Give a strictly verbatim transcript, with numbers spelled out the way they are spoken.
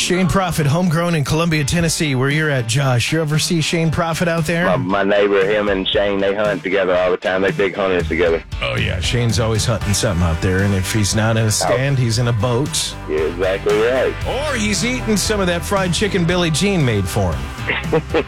Shane Prophet, homegrown in Columbia, Tennessee, where you're at, Josh. You ever see Shane Prophet out there? My, my neighbor, him and Shane, they hunt together all the time. They big hunters together. Oh, yeah. Shane's always hunting something out there, and if he's not in a stand, he's in a boat. You're exactly right. Or he's eating some of that fried chicken Billie Jean made for him.